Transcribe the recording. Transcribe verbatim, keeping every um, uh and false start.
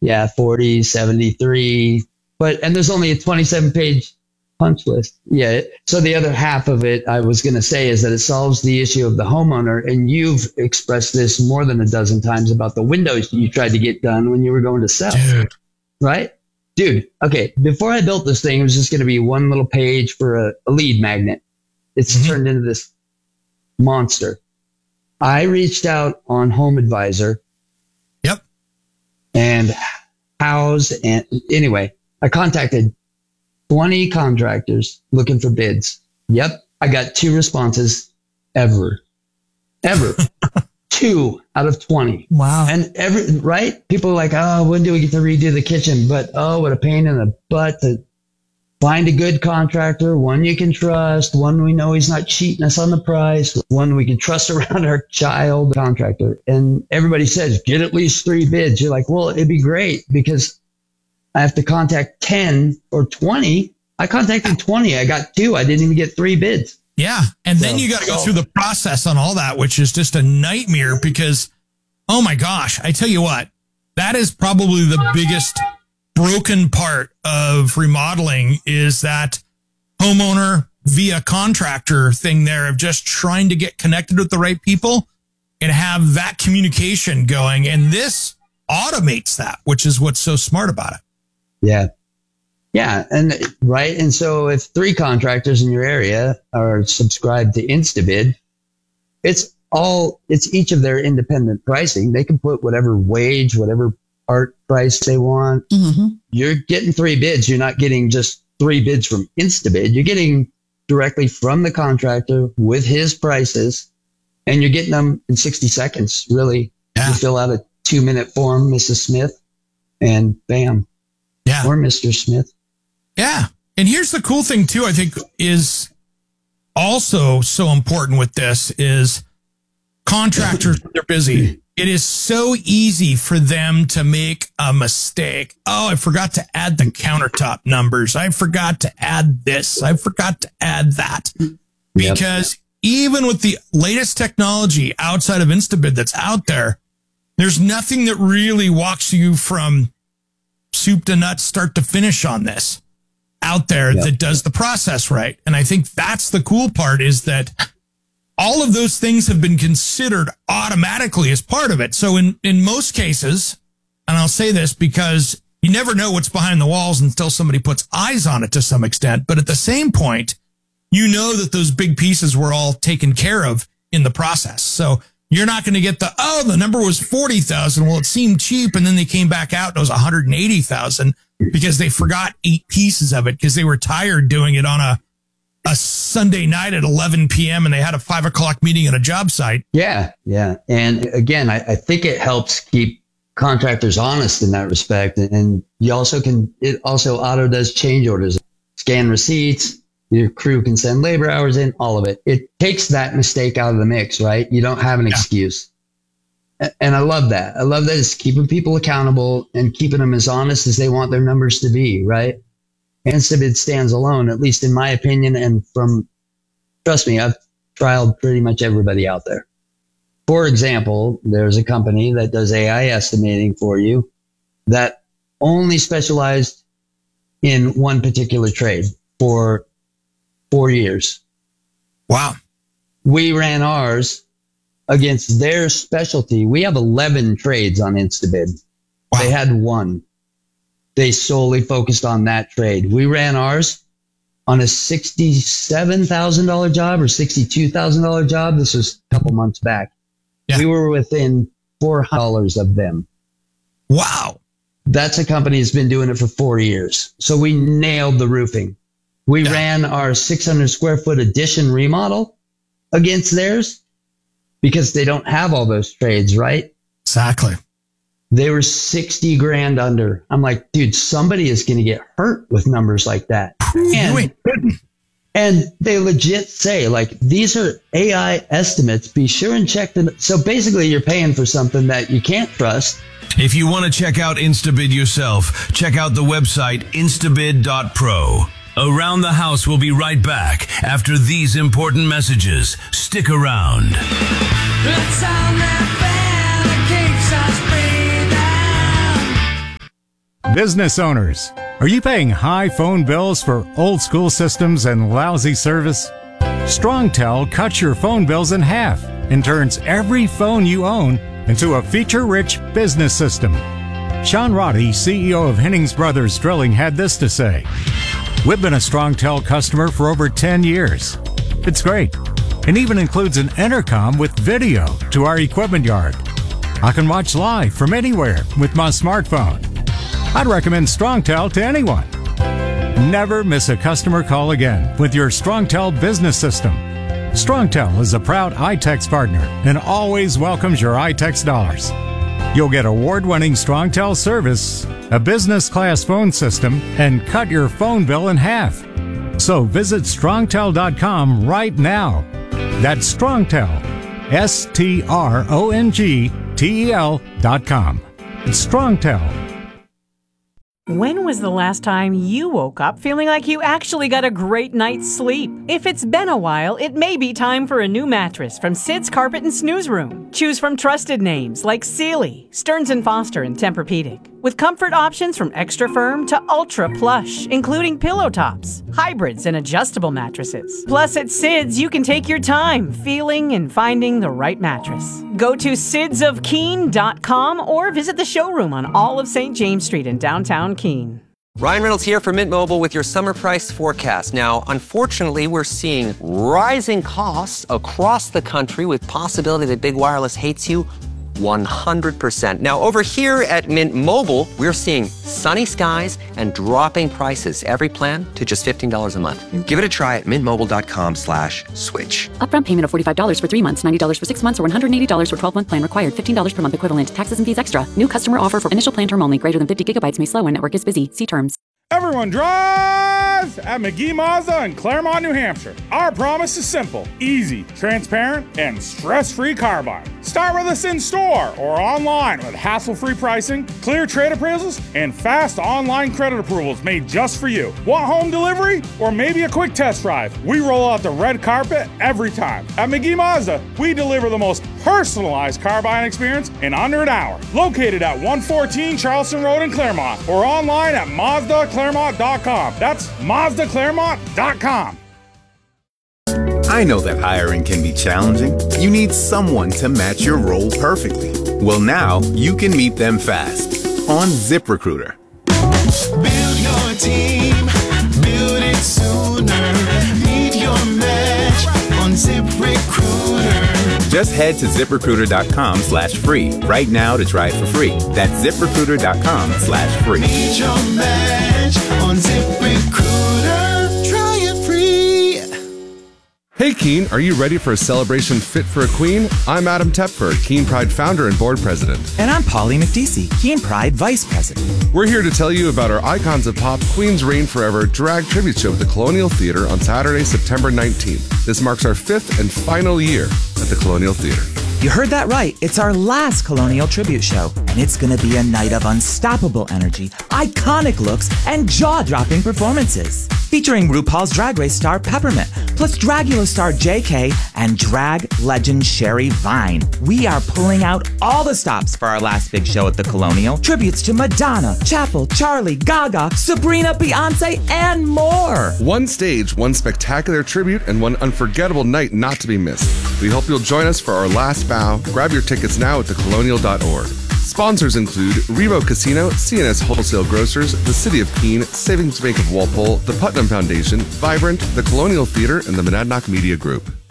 Yeah, forty, seventy-three. But, and there's only a twenty-seven page punch list. Yeah. So the other half of it, I was going to say, is that it solves the issue of the homeowner. And you've expressed this more than a dozen times about the windows you tried to get done when you were going to sell. Dude. Right? Dude. Okay. Before I built this thing, it was just going to be one little page for a, a lead magnet. It's mm-hmm. turned into this monster. I reached out on Home Advisor. Yep. And House. And anyway, I contacted twenty contractors looking for bids. Yep. I got two responses ever. Ever. Two out of twenty. Wow. And every, right? People are like, oh, when do we get to redo the kitchen? But, oh, what a pain in the butt to find a good contractor, one you can trust, one we know he's not cheating us on the price, one we can trust around our child contractor. And everybody says, get at least three bids. You're like, well, it'd be great because I have to contact ten or twenty. I contacted twenty. I got two. I didn't even get three bids. Yeah. And so, then you got to go so. through the process on all that, which is just a nightmare because, oh my gosh, I tell you what, that is probably the biggest broken part of remodeling is that homeowner via contractor thing there of just trying to get connected with the right people and have that communication going. And this automates that, which is what's so smart about it. Yeah. Yeah. And right. And so if three contractors in your area are subscribed to InstaBid, it's all, it's each of their independent pricing. They can put whatever wage, whatever art price they want. Mm-hmm. You're getting three bids. You're not getting just three bids from InstaBid. You're getting directly from the contractor with his prices and you're getting them in sixty seconds. Really. Yeah. You fill out a two minute form, Missus Smith, and bam. Yeah. Or Mister Smith. Yeah. And here's the cool thing too, I think is also so important with this is contractors, they're busy. It is so easy for them to make a mistake. Oh, I forgot to add the countertop numbers. I forgot to add this. I forgot to add that. Because yep. even with the latest technology outside of InstaBid that's out there, there's nothing that really walks you from soup to nuts, start to finish on this out there yep. that does the process right. And I think that's the cool part is that all of those things have been considered automatically as part of it. So in, in most cases, and I'll say this because you never know what's behind the walls until somebody puts eyes on it to some extent. But at the same point, you know that those big pieces were all taken care of in the process. So you're not going to get the, oh, the number was forty thousand. Well, it seemed cheap. And then they came back out and it was one hundred eighty thousand because they forgot eight pieces of it because they were tired doing it on a, a Sunday night at eleven p.m. and they had a five o'clock meeting at a job site. Yeah. Yeah. And again, I, I think it helps keep contractors honest in that respect. And you also can, it also auto does change orders, scan receipts. Your crew can send labor hours in, all of it. It takes that mistake out of the mix, right? You don't have an yeah. excuse. And I love that. I love that it's keeping people accountable and keeping them as honest as they want their numbers to be, right? InstaBid stands alone, at least in my opinion. And from, trust me, I've trialed pretty much everybody out there. For example, there's a company that does A I estimating for you that only specialized in one particular trade for four years. Wow. We ran ours against their specialty. We have eleven trades on InstaBid. Wow. They had one. They solely focused on that trade. We ran ours on a sixty-seven thousand dollars job or sixty-two thousand dollars job. This was a couple months back. Yeah. We were within four hundred dollars of them. Wow. That's a company that's been doing it for four years. So we nailed the roofing. We yeah. ran our six hundred square foot addition remodel against theirs because they don't have all those trades, right? Exactly. They were sixty grand under. I'm like, dude, somebody is going to get hurt with numbers like that. And, and they legit say, like, these are A I estimates. Be sure and check them. So basically, you're paying for something that you can't trust. If you want to check out InstaBid yourself, check out the website instabid dot pro. Around the House will be right back after these important messages. Stick around. The sound that keeps us breathing. Business owners, are you paying high phone bills for old school systems and lousy service? StrongTel cuts your phone bills in half and turns every phone you own into a feature-rich business system. Sean Roddy, C E O of Hennings Brothers Drilling, had this to say. We've been a StrongTel customer for over ten years. It's great, and even includes an intercom with video to our equipment yard. I can watch live from anywhere with my smartphone. I'd recommend StrongTel to anyone. Never miss a customer call again with your StrongTel business system. StrongTel is a proud iTex partner and always welcomes your iTex dollars. You'll get award-winning StrongTel service, a business-class phone system, and cut your phone bill in half. So visit strongtel dot com right now. That's StrongTel, S T R O N G T E L dot com. It's StrongTel. When was the last time you woke up feeling like you actually got a great night's sleep? If it's been a while, it may be time for a new mattress from Sid's Carpet and Snooze Room. Choose from trusted names like Sealy, Stearns and Foster, and Tempur-Pedic. With comfort options from extra firm to ultra plush, including pillow tops, hybrids, and adjustable mattresses. Plus, at Sid's, you can take your time feeling and finding the right mattress. Go to sids of keene dot com or visit the showroom on all of Saint James Street in downtown Keene. Ryan Reynolds here for Mint Mobile with your summer price forecast. Now, unfortunately, we're seeing rising costs across the country with possibility that big wireless hates you one hundred percent. Now, over here at Mint Mobile, we're seeing sunny skies and dropping prices. Every plan to just fifteen dollars a month. Give it a try at mintmobile.com slash switch. Upfront payment of forty-five dollars for three months, ninety dollars for six months, or one hundred eighty dollars for twelve-month plan required. fifteen dollars per month equivalent. Taxes and fees extra. New customer offer for initial plan term only. Greater than fifty gigabytes may slow when network is busy. See terms. Everyone drive at McGee Mazda in Claremont, New Hampshire. Our promise is simple, easy, transparent, and stress-free car buying. Start with us in store or online with hassle-free pricing, clear trade appraisals, and fast online credit approvals made just for you. Want home delivery or maybe a quick test drive? We roll out the red carpet every time. At McGee Mazda, we deliver the most personalized car buying experience in under an hour. Located at one fourteen Charleston Road in Claremont or online at mazda claremont dot com. That's mazda claremont dot com. I know that hiring can be challenging. You need someone to match your role perfectly. Well, now you can meet them fast on ZipRecruiter. Build your team, build it sooner. Meet your match on ZipRecruiter. Just head to ZipRecruiter.com slash free right now to try it for free. That's ZipRecruiter.com slash free. Meet your match on ZipRecruiter. Try it free. Hey Keene, are you ready for a celebration fit for a queen? I'm Adam Tepfer, Keene Pride founder and board president. And I'm Polly McDeesey, Keene Pride vice president. We're here to tell you about our Icons of Pop Queens Reign Forever drag tribute show at the Colonial Theater on Saturday, September nineteenth. This marks our fifth and final year at the Colonial Theater. You heard that right. It's our last Colonial tribute show, and it's going to be a night of unstoppable energy, iconic looks, and jaw-dropping performances. Featuring RuPaul's Drag Race star Peppermint, plus Dragula star J K, and drag legend Sherry Vine. We are pulling out all the stops for our last big show at the Colonial. Tributes to Madonna, Chapel, Charlie, Gaga, Sabrina, Beyonce, and more. One stage, one spectacular tribute, and one unforgettable night not to be missed. We hope you'll join us for our last bow. Grab your tickets now at the colonial dot org. Sponsors include Revo Casino, C N S Wholesale Grocers, the City of Keene, Savings Bank of Walpole, the Putnam Foundation, Vibrant, the Colonial Theater, and the Monadnock Media Group.